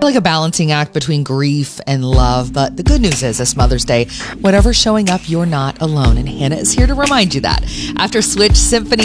like a balancing act between grief and love. But the good news is this Mother's Day, whatever's showing up, you're not alone. And Hannah is here to remind you that. After Switch Symphony